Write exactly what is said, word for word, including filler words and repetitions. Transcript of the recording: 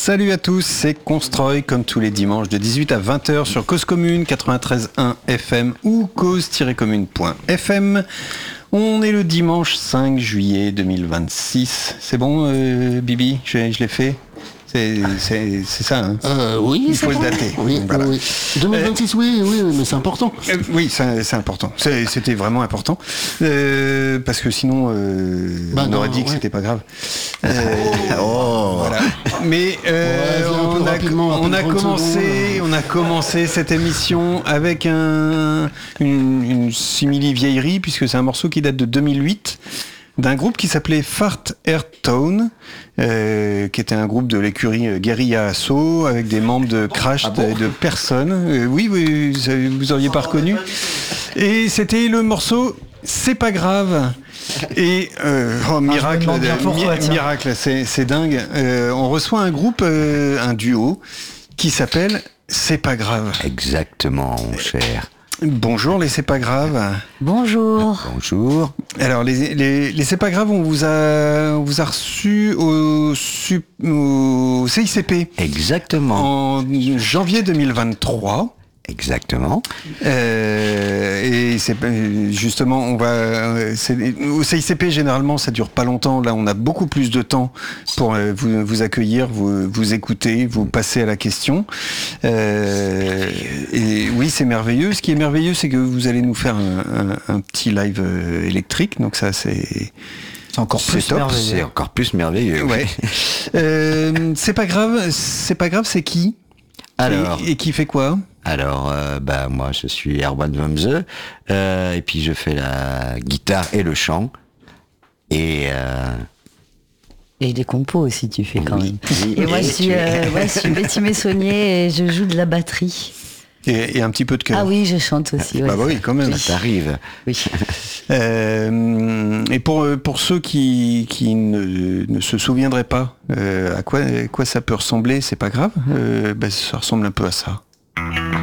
Salut à tous, c'est Constroy, comme tous les dimanches de dix-huit à vingt heures sur Cause Commune quatre-vingt-treize virgule un F M ou cause tiret commune point F M. On est le dimanche cinq juillet deux mille vingt-six. C'est bon, euh, Bibi, je, je l'ai fait. C'est, c'est, c'est ça, hein euh, Oui, il faut le dater. Oui, voilà. oui. deux mille vingt-six, euh, oui, oui, mais c'est important. Euh, oui, c'est, c'est important. C'est, c'était vraiment important. Euh, parce que sinon, euh, bah on non, aurait dit que ouais. c'était pas grave. Euh, oh. Voilà. Mais euh, ouais, on, a, on, a commencé, on a commencé cette émission avec un, une, une simili-vieillerie, puisque c'est un morceau qui date de deux mille huit. D'un groupe qui s'appelait Fart Airtone, euh, qui était un groupe de l'écurie Guérilla Assaut, avec des membres de Crash, ah bon de, de personnes. Euh, oui, oui, vous auriez pas reconnu. Et c'était le morceau C'est pas grave. Et euh, oh, miracle, ah, de, pourquoi, mi- miracle, c'est, c'est dingue. Euh, on reçoit un groupe, euh, un duo, qui s'appelle C'est pas grave. Exactement, mon cher. Bonjour les C'est pas grave. Bonjour. Bonjour. Alors les, les, les C'est pas grave, on vous a, on vous a reçu au, au C I C P. Exactement. En janvier deux mille vingt-trois. Exactement. Euh, et c'est justement, on va. C'est, au C I C P généralement, ça dure pas longtemps. Là, on a beaucoup plus de temps pour vous, vous accueillir, vous, vous écouter, vous passer à la question. Euh, et oui, c'est merveilleux. Ce qui est merveilleux, c'est que vous allez nous faire un, un, un petit live électrique. Donc ça, c'est. C'est encore plus c'est top, merveilleux. C'est encore plus merveilleux. Ouais. euh, c'est pas grave. C'est pas grave. C'est qui? Alors. Et, et qui fait quoi? Alors, euh, bah moi je suis Erwan Wamse, euh, et puis je fais la guitare et le chant. Et euh... et des compos aussi tu fais quand oui, même. Oui, et, et moi je suis, euh, ouais, je suis Betty Messonnier et je joue de la batterie. Et, et un petit peu de chœur. Ah oui, je chante aussi. Bah, ouais. bah oui, quand même. Ça t'arrive. Oui. euh, et pour pour ceux qui qui ne, ne se souviendraient pas, euh, à quoi à quoi ça peut ressembler, c'est pas grave. Euh, bah, ça ressemble un peu à ça.